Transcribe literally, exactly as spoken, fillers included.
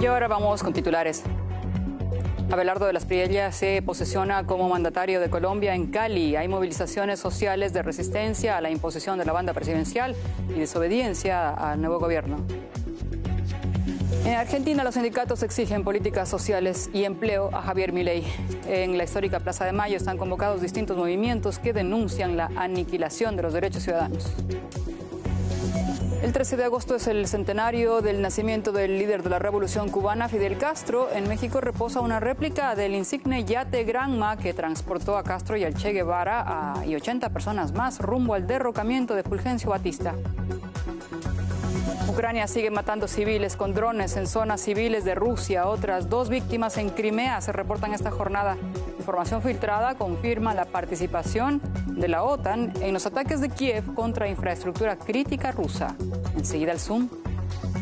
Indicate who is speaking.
Speaker 1: Y ahora vamos con titulares. Abelardo de las Priella se posesiona como mandatario de Colombia en Cali. Hay movilizaciones sociales de resistencia a la imposición de la banda presidencial y desobediencia al nuevo gobierno. En Argentina, los sindicatos exigen políticas sociales y empleo a Javier Milei. En la histórica Plaza de Mayo están convocados distintos movimientos que denuncian la aniquilación de los derechos ciudadanos. El trece de agosto es el centenario del nacimiento del líder de la Revolución Cubana, Fidel Castro. En México reposa una réplica del insigne yate Granma que transportó a Castro y al Che Guevara a, y ochenta personas más rumbo al derrocamiento de Fulgencio Batista. Ucrania sigue matando civiles con drones en zonas civiles de Rusia. Otras dos víctimas en Crimea se reportan esta jornada. Información filtrada confirma la participación de la OTAN en los ataques de Kiev contra infraestructura crítica rusa. Enseguida el Zoom.